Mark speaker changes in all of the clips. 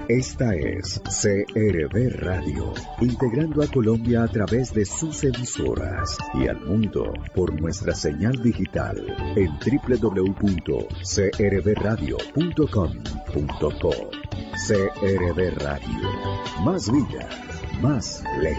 Speaker 1: Esta es CRB Radio, integrando a Colombia a través de sus emisoras y al mundo por nuestra señal digital en www.crbradio.com.co. CRB Radio, más vida, más ley.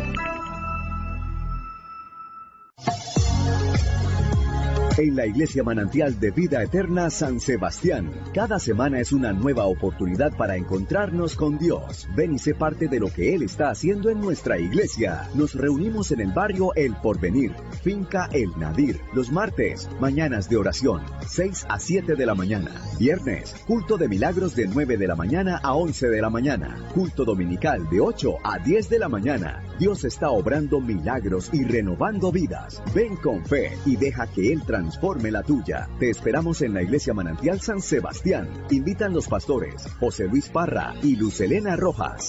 Speaker 1: En la Iglesia Manantial de Vida Eterna San Sebastián, cada semana es una nueva oportunidad para encontrarnos con Dios. Ven y sé parte de lo que Él está haciendo en nuestra iglesia. Nos reunimos en el barrio El Porvenir, Finca El Nadir, los martes, mañanas de oración, 6 a 7 de la mañana. Viernes, culto de milagros de 9 de la mañana a 11 de la mañana. Culto dominical de 8 a 10 de la mañana. Dios está obrando milagros y renovando vidas. Ven con fe y deja que Él transforme la tuya. Te esperamos en la Iglesia Manantial San Sebastián. Invitan los pastores José Luis Parra y Luz Helena Rojas.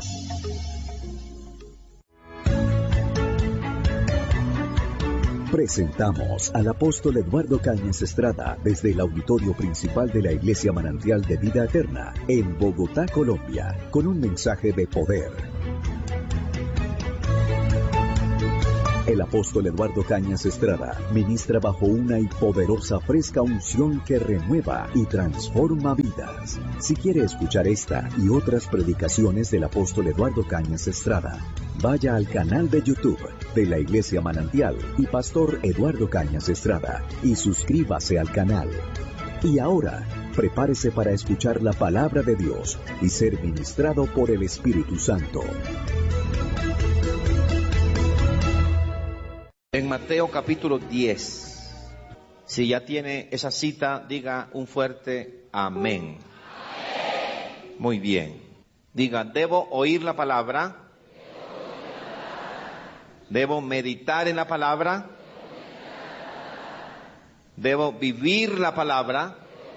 Speaker 1: Presentamos al apóstol Eduardo Cañas Estrada desde el auditorio principal de la Iglesia Manantial de Vida Eterna en Bogotá, Colombia, con un mensaje de poder. El apóstol Eduardo Cañas Estrada ministra bajo una y poderosa fresca unción que renueva y transforma vidas. Si quiere escuchar esta y otras predicaciones del apóstol Eduardo Cañas Estrada, vaya al canal de YouTube de la Iglesia Manantial y Pastor Eduardo Cañas Estrada y suscríbase al canal. Y ahora, prepárese para escuchar la palabra de Dios y ser ministrado por el Espíritu Santo.
Speaker 2: En Mateo capítulo 10, si ya tiene esa cita, diga un fuerte amén. Amén. Muy bien. Diga, debo oír la palabra, debo meditar en la palabra, debo vivir la palabra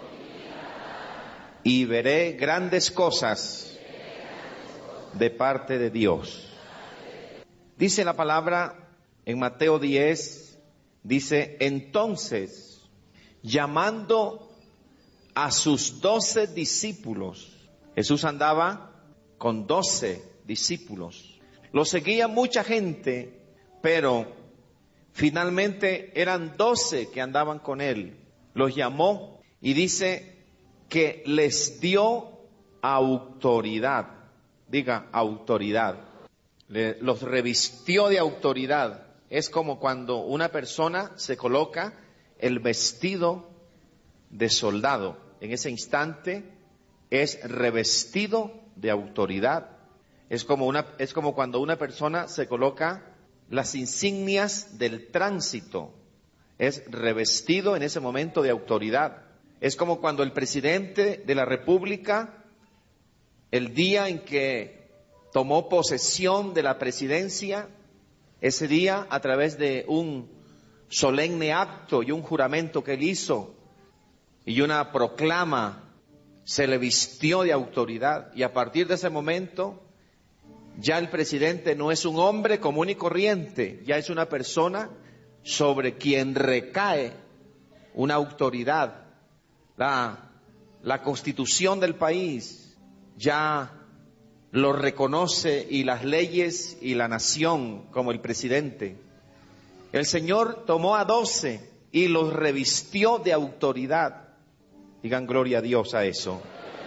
Speaker 2: y veré grandes cosas de parte de Dios. Dice la palabra en Mateo 10, dice, entonces, llamando a sus 12 discípulos, Jesús andaba con 12 discípulos. Lo seguía mucha gente, pero finalmente eran 12 que andaban con él. Los llamó y dice que les dio autoridad. Diga, autoridad. Los revistió de autoridad. Es como cuando una persona se coloca el vestido de soldado. En ese instante es revestido de autoridad. Es como cuando una persona se coloca las insignias del tránsito. Es revestido en ese momento de autoridad. Es como cuando el presidente de la República, el día en que tomó posesión de la presidencia, ese día, a través de un solemne acto y un juramento que él hizo y una proclama, se le vistió de autoridad. Y a partir de ese momento, ya el presidente no es un hombre común y corriente, ya es una persona sobre quien recae una autoridad. La constitución del país ya lo reconoce, y las leyes y la nación, como el presidente. El Señor tomó a 12 y los revistió de autoridad. Digan gloria a Dios a eso.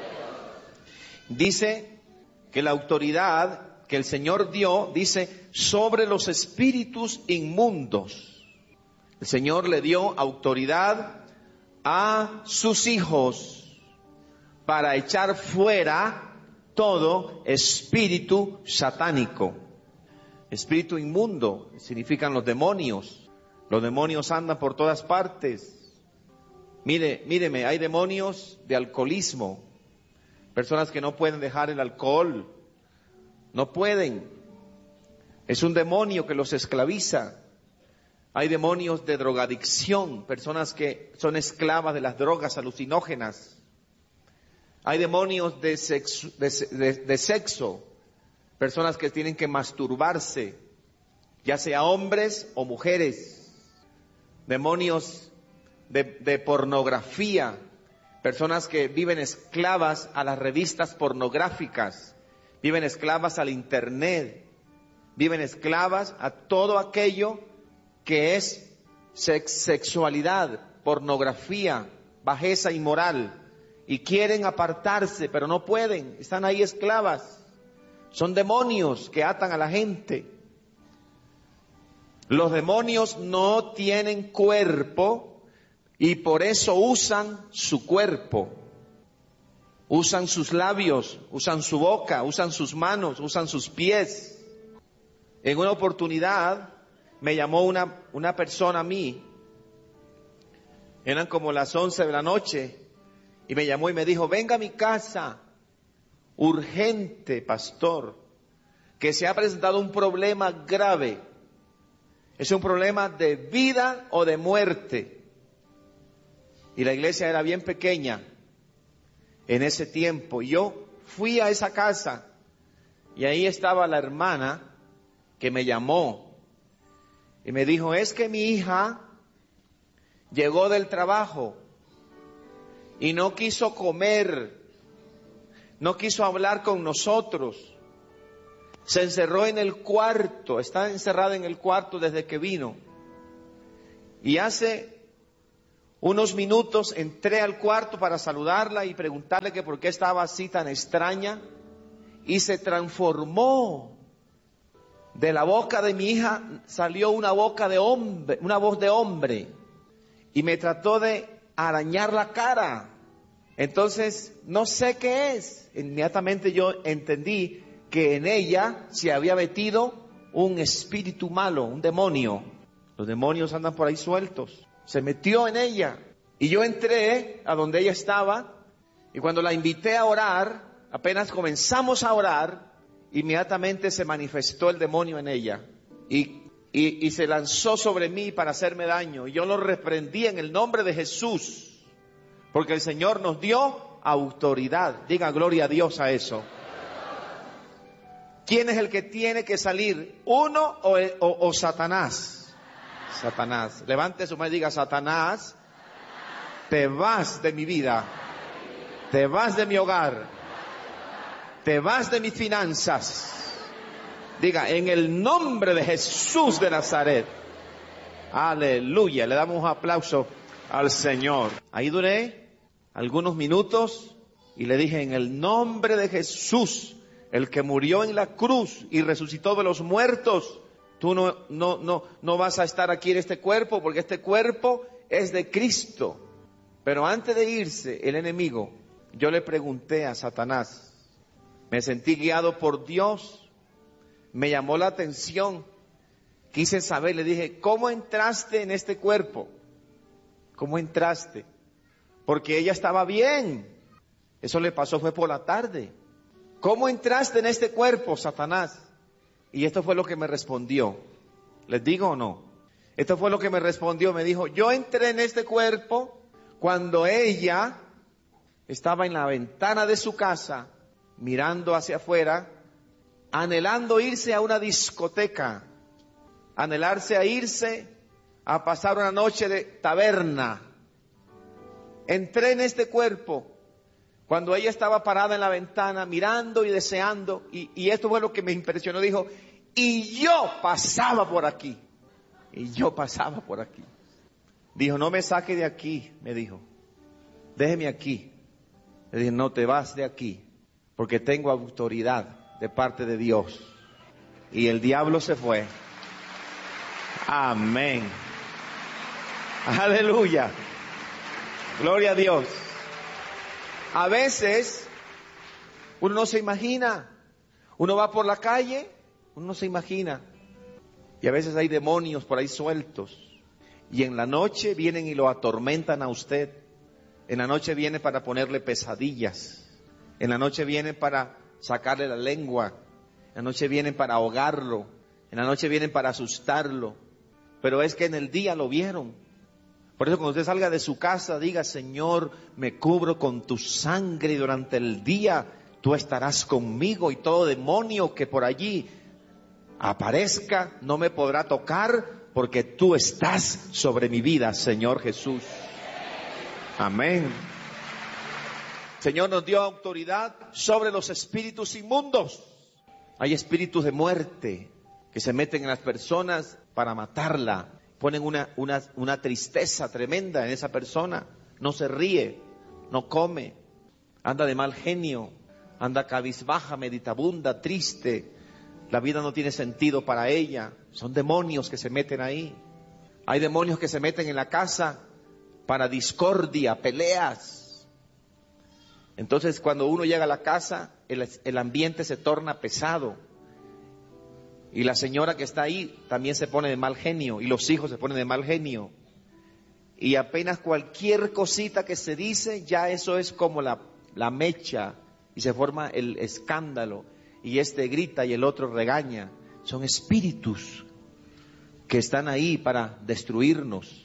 Speaker 2: Dice que la autoridad que el Señor dio, dice, sobre los espíritus inmundos. El Señor le dio autoridad a sus hijos para echar fuera todo espíritu satánico. Espíritu inmundo significan los demonios. Los demonios andan por todas partes. Míreme, hay demonios de alcoholismo. Personas que no pueden dejar el alcohol. No pueden. Es un demonio que los esclaviza. Hay demonios de drogadicción. Personas que son esclavas de las drogas alucinógenas. Hay demonios de sexo, personas que tienen que masturbarse, ya sea hombres o mujeres. Demonios de pornografía, personas que viven esclavas a las revistas pornográficas, viven esclavas al internet, viven esclavas a todo aquello que es sexualidad, pornografía, bajeza inmoral, y quieren apartarse, pero no pueden, están ahí esclavas. Son demonios que atan a la gente. Los demonios no tienen cuerpo y por eso usan su cuerpo. Usan sus labios, usan su boca, usan sus manos, usan sus pies. En una oportunidad me llamó una persona a mí, eran como las 11 de la noche, y me llamó y me dijo, venga a mi casa, urgente, pastor, que se ha presentado un problema grave. Es un problema de vida o de muerte. Y la iglesia era bien pequeña en ese tiempo. Y yo fui a esa casa y ahí estaba la hermana que me llamó y me dijo, es que mi hija llegó del trabajo y no quiso comer, no quiso hablar con nosotros, se encerró en el cuarto, está encerrada en el cuarto desde que vino. Y hace unos minutos entré al cuarto para saludarla y preguntarle que por qué estaba así tan extraña, y se transformó. De la boca de mi hija salió una voz de hombre, y me trató de arañar la cara. Entonces, no sé qué es. Inmediatamente yo entendí que en ella se había metido un espíritu malo, un demonio. Los demonios andan por ahí sueltos. Se metió en ella. Y yo entré a donde ella estaba, y cuando la invité a orar, apenas comenzamos a orar, inmediatamente se manifestó el demonio en ella. Y se lanzó sobre mí para hacerme daño. Y yo lo reprendí en el nombre de Jesús. Porque el Señor nos dio autoridad. Diga gloria a Dios a eso. ¿Quién es el que tiene que salir? ¿Uno o Satanás? Satanás. Levante su mano y diga, Satanás, te vas de mi vida. Te vas de mi hogar. Te vas de mis finanzas. Diga, en el nombre de Jesús de Nazaret. Aleluya. Le damos un aplauso al Señor. Ahí duré algunos minutos y le dije, en el nombre de Jesús, el que murió en la cruz y resucitó de los muertos, tú no vas a estar aquí en este cuerpo, porque este cuerpo es de Cristo. Pero antes de irse el enemigo, yo le pregunté a Satanás, me sentí guiado por Dios, me llamó la atención, quise saber, le dije, ¿cómo entraste en este cuerpo? ¿Cómo entraste? Porque ella estaba bien. Eso le pasó, fue por la tarde. ¿Cómo entraste en este cuerpo, Satanás? Y esto fue lo que me respondió. ¿Les digo o no? Esto fue lo que me respondió. Me dijo, yo entré en este cuerpo cuando ella estaba en la ventana de su casa, mirando hacia afuera, anhelando irse a una discoteca, anhelarse a irse a pasar una noche de taberna. Entré en este cuerpo cuando ella estaba parada en la ventana mirando y deseando, y esto fue lo que me impresionó. Dijo, y yo pasaba por aquí, y yo pasaba por aquí. Dijo, no me saque de aquí, me dijo, déjeme aquí. Le dije, no te vas de aquí, porque tengo autoridad de parte de Dios. Y el diablo se fue. Amén. Aleluya. Gloria a Dios. A veces uno no se imagina. Uno va por la calle, uno no se imagina. Y a veces hay demonios por ahí sueltos. Y en la noche vienen y lo atormentan a usted. En la noche viene para ponerle pesadillas. En la noche viene para sacarle la lengua. En la noche vienen para ahogarlo. En la noche vienen para asustarlo. Pero es que en el día lo vieron. Por eso cuando usted salga de su casa, diga, Señor, me cubro con tu sangre y durante el día tú estarás conmigo, y todo demonio que por allí aparezca no me podrá tocar, porque tú estás sobre mi vida, Señor Jesús. Amén. Señor nos dio autoridad sobre los espíritus inmundos. Hay espíritus de muerte que se meten en las personas para matarla. Ponen una tristeza tremenda en esa persona. No se ríe, no come, anda de mal genio, anda cabizbaja, meditabunda, triste. La vida no tiene sentido para ella. Son demonios que se meten ahí. Hay demonios que se meten en la casa para discordia, peleas. Entonces cuando uno llega a la casa, el ambiente se torna pesado. Y la señora que está ahí también se pone de mal genio. Y los hijos se ponen de mal genio. Y apenas cualquier cosita que se dice, ya eso es como la mecha. Y se forma el escándalo. Y este grita y el otro regaña. Son espíritus que están ahí para destruirnos.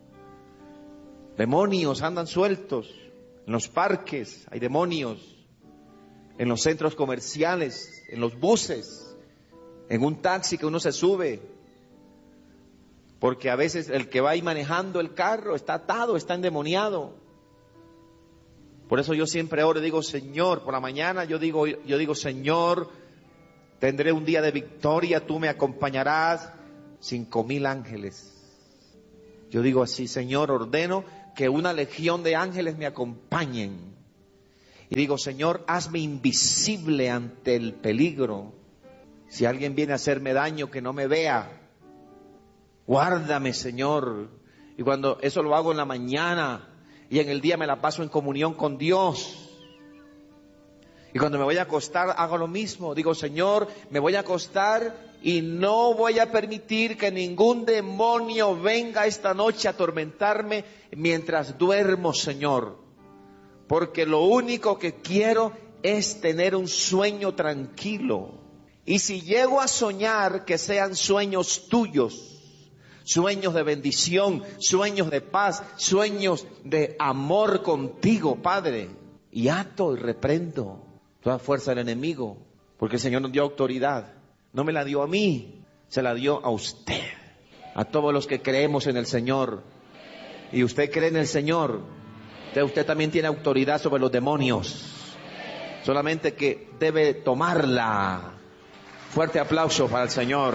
Speaker 2: Demonios andan sueltos. En los parques hay demonios. En los centros comerciales, en los buses. En un taxi que uno se sube, porque a veces el que va ahí manejando el carro está atado, está endemoniado. Por eso yo siempre oro y digo, Señor, por la mañana yo digo, Señor, tendré un día de victoria, tú me acompañarás, 5,000 ángeles. Yo digo así, Señor, ordeno que una legión de ángeles me acompañen. Y digo, Señor, hazme invisible ante el peligro. Si alguien viene a hacerme daño, que no me vea. Guárdame, Señor. Y cuando eso lo hago en la mañana y en el día me la paso en comunión con Dios. Y cuando me voy a acostar hago lo mismo. Digo, Señor, me voy a acostar y no voy a permitir que ningún demonio venga esta noche a atormentarme mientras duermo, Señor. Porque lo único que quiero es tener un sueño tranquilo. Y si llego a soñar, que sean sueños tuyos, sueños de bendición, sueños de paz, sueños de amor contigo, Padre. Y ato y reprendo toda fuerza del enemigo, porque el Señor nos dio autoridad. No me la dio a mí, se la dio a usted, a todos los que creemos en el Señor. Y usted cree en el Señor, usted también tiene autoridad sobre los demonios, solamente que debe tomarla. Fuerte aplauso para el Señor.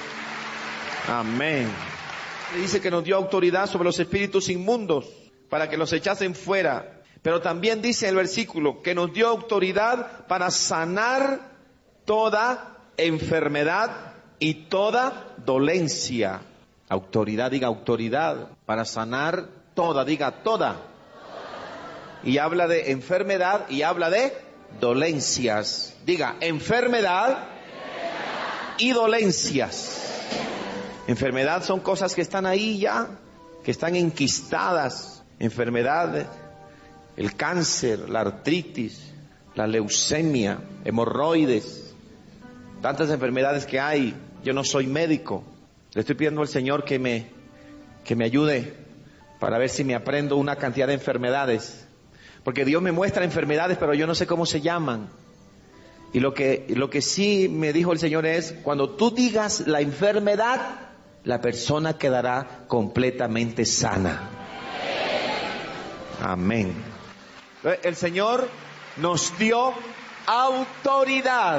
Speaker 2: Amén. Dice que nos dio autoridad sobre los espíritus inmundos para que los echasen fuera. Pero también dice el versículo que nos dio autoridad para sanar toda enfermedad y toda dolencia. Autoridad, diga autoridad. Para sanar toda, diga toda. Y habla de enfermedad y habla de dolencias. Diga enfermedad y dolencias. Enfermedad son cosas que están ahí ya, que están enquistadas. Enfermedad, el cáncer, la artritis, la leucemia, hemorroides, tantas enfermedades que hay. Yo no soy médico. Le estoy pidiendo al Señor que me ayude para ver si me aprendo una cantidad de enfermedades. Porque Dios me muestra enfermedades, pero yo no sé cómo se llaman. Y lo que sí me dijo el Señor es, cuando tú digas la enfermedad, la persona quedará completamente sana. Amén. El Señor nos dio autoridad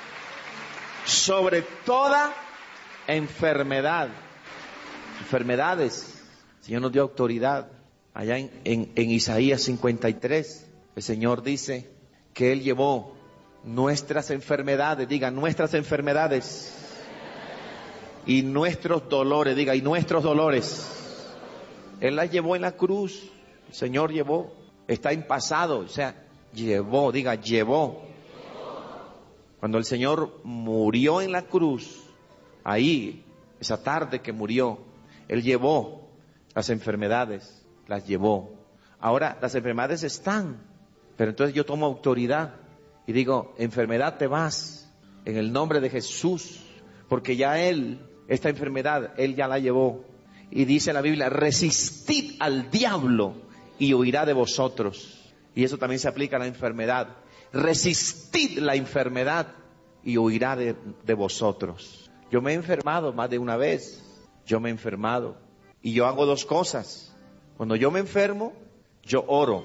Speaker 2: sobre toda enfermedad. Enfermedades. El Señor nos dio autoridad. Allá en Isaías 53, el Señor dice que Él llevó nuestras enfermedades, diga nuestras enfermedades, y nuestros dolores, diga y nuestros dolores. Él las llevó en la cruz. El Señor llevó, está en pasado, o sea, llevó, diga llevó. Cuando el Señor murió en la cruz, ahí, esa tarde que murió, Él llevó las enfermedades, las llevó. Ahora las enfermedades están, pero entonces yo tomo autoridad y digo, enfermedad te vas, en el nombre de Jesús, porque ya Él, esta enfermedad, Él ya la llevó. Y dice la Biblia, resistid al diablo y huirá de vosotros. Y eso también se aplica a la enfermedad. Resistid la enfermedad y huirá de vosotros. Yo me he enfermado más de una vez. Yo me he enfermado. Y yo hago dos cosas. Cuando yo me enfermo, yo oro.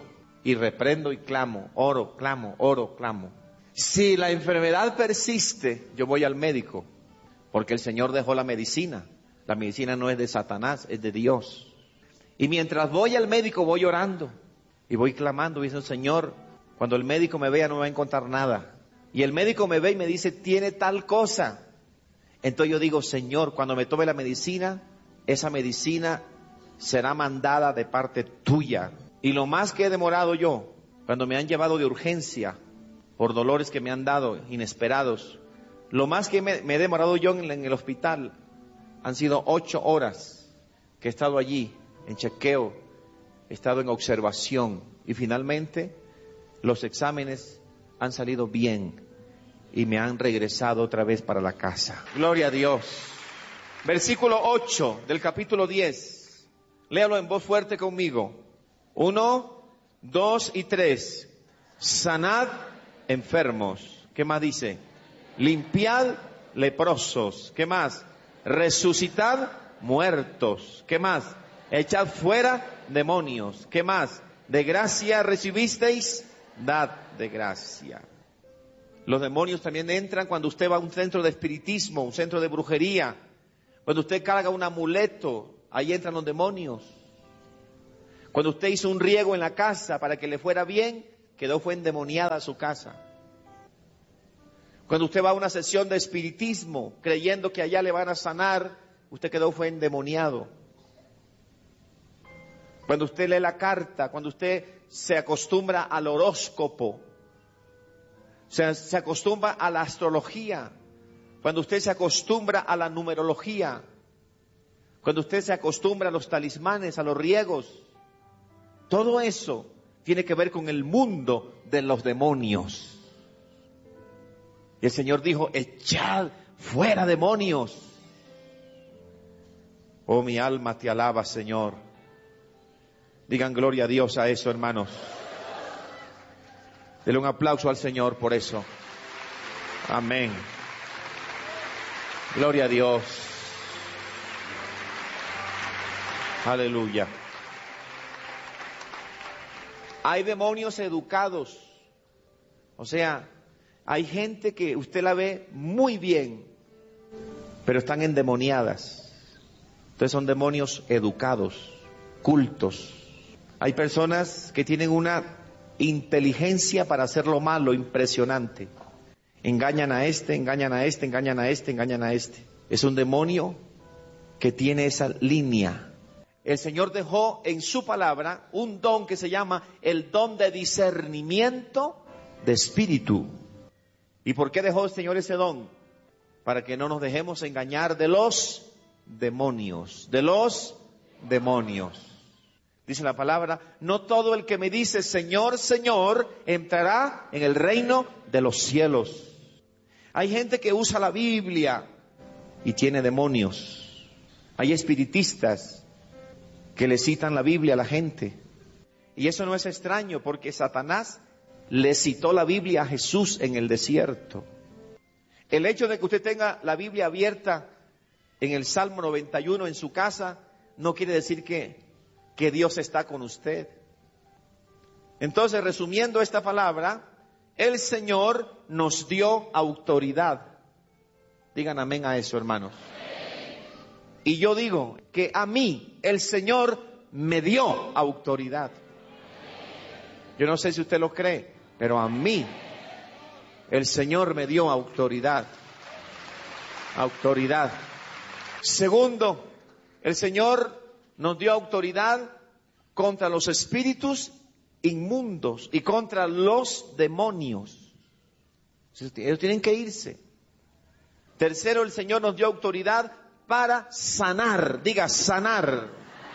Speaker 2: y reprendo y clamo, oro, clamo. Si la enfermedad persiste, yo voy al médico, porque el Señor dejó la medicina. La medicina no es de Satanás, es de Dios. Y mientras voy al médico, voy orando y voy clamando, dice el Señor, cuando el médico me vea no me va a encontrar nada. Y el médico me ve y me dice, tiene tal cosa. Entonces yo digo, Señor, cuando me tome la medicina, esa medicina será mandada de parte tuya. Y lo más que he demorado yo, cuando me han llevado de urgencia por dolores que me han dado inesperados, lo más que me he demorado yo en el hospital han sido 8 horas que he estado allí en chequeo, he estado en observación y finalmente los exámenes han salido bien y me han regresado otra vez para la casa. Gloria a Dios. Versículo 8 del capítulo 10. Léalo en voz fuerte conmigo. 1, 2 y 3. Sanad enfermos. ¿Qué más dice? Limpiad leprosos. ¿Qué más? Resucitad muertos. ¿Qué más? Echad fuera demonios. ¿Qué más? De gracia recibisteis, dad de gracia. Los demonios también entran cuando usted va a un centro de espiritismo, un centro de brujería. Cuando usted carga un amuleto, ahí entran los demonios. Cuando usted hizo un riego en la casa para que le fuera bien, fue endemoniada su casa. Cuando usted va a una sesión de espiritismo, creyendo que allá le van a sanar, usted fue endemoniado. Cuando usted lee la carta, cuando usted se acostumbra al horóscopo, se acostumbra a la astrología, cuando usted se acostumbra a la numerología, cuando usted se acostumbra a los talismanes, a los riegos, todo eso tiene que ver con el mundo de los demonios. Y el Señor dijo, echad fuera demonios. Oh, mi alma te alaba, Señor. Digan gloria a Dios a eso, hermanos. Denle un aplauso al Señor por eso. Amén. Gloria a Dios. Aleluya. Hay demonios educados. O sea, hay gente que usted la ve muy bien, pero están endemoniadas. Entonces son demonios educados, cultos. Hay personas que tienen una inteligencia para hacer lo malo impresionante. Engañan a este, engañan a este, engañan a este, engañan a este. Es un demonio que tiene esa línea. El Señor dejó en su palabra un don que se llama el don de discernimiento de espíritu. ¿Y por qué dejó el Señor ese don? Para que no nos dejemos engañar de los demonios, de los demonios. Dice la palabra, no todo el que me dice Señor, Señor, entrará en el reino de los cielos. Hay gente que usa la Biblia y tiene demonios. Hay espiritistas que le citan la Biblia a la gente. Y eso no es extraño porque Satanás le citó la Biblia a Jesús en el desierto. El hecho de que usted tenga la Biblia abierta en el Salmo 91 en su casa no quiere decir que Dios está con usted. Entonces, resumiendo esta palabra, el Señor nos dio autoridad. Digan amén a eso, hermanos. Y yo digo que a mí el Señor me dio autoridad. Yo no sé si usted lo cree, pero a mí el Señor me dio autoridad. Autoridad. Segundo, el Señor nos dio autoridad contra los espíritus inmundos y contra los demonios. Ellos tienen que irse. Tercero, el Señor nos dio autoridad para sanar. Diga, sanar.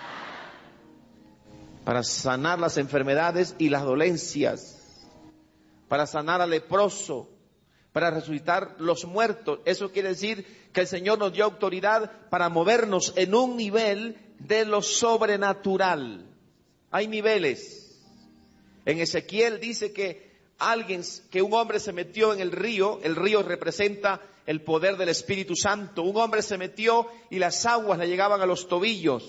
Speaker 2: Para sanar las enfermedades y las dolencias. Para sanar al leproso. Para resucitar los muertos. Eso quiere decir que el Señor nos dio autoridad para movernos en un nivel de lo sobrenatural. Hay niveles. En Ezequiel dice que un hombre se metió en el río representa el poder del Espíritu Santo. Un hombre se metió y las aguas le llegaban a los tobillos.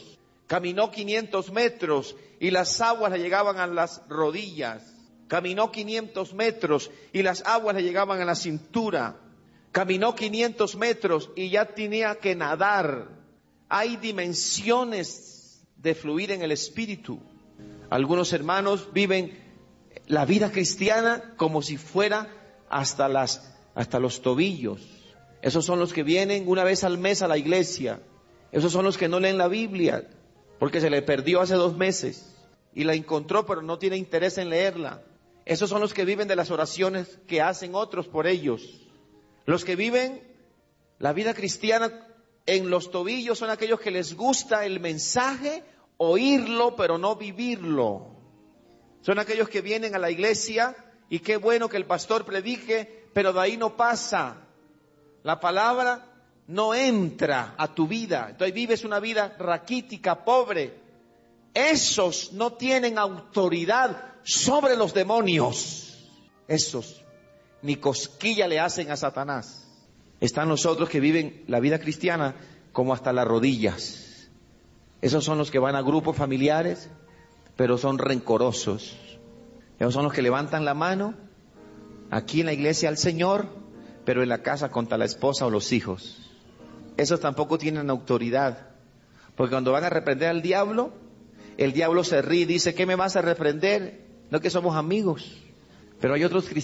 Speaker 2: Caminó 500 metros y las aguas le llegaban a las rodillas. Caminó 500 metros y las aguas le llegaban a la cintura. Caminó 500 metros y ya tenía que nadar. Hay dimensiones de fluir en el Espíritu. Algunos hermanos viven la vida cristiana como si fuera hasta los tobillos. Esos son los que vienen una vez al mes a la iglesia. Esos son los que no leen la Biblia, porque se le perdió hace 2 meses y la encontró pero no tiene interés en leerla. Esos son los que viven de las oraciones que hacen otros por ellos. Los que viven la vida cristiana en los tobillos son aquellos que les gusta el mensaje, oírlo pero no vivirlo. Son aquellos que vienen a la iglesia y qué bueno que el pastor predique, pero de ahí no pasa. La palabra no entra a tu vida. Entonces vives una vida raquítica, pobre. Esos no tienen autoridad sobre los demonios. Esos ni cosquilla le hacen a Satanás. Están los otros que viven la vida cristiana como hasta las rodillas. Esos son los que van a grupos familiares, pero son rencorosos. Esos son los que levantan la mano aquí en la iglesia al Señor, pero en la casa contra la esposa o los hijos. Esos tampoco tienen autoridad, porque cuando van a reprender al diablo, el diablo se ríe y dice, ¿qué me vas a reprender? No, que somos amigos. Pero hay otros cristianos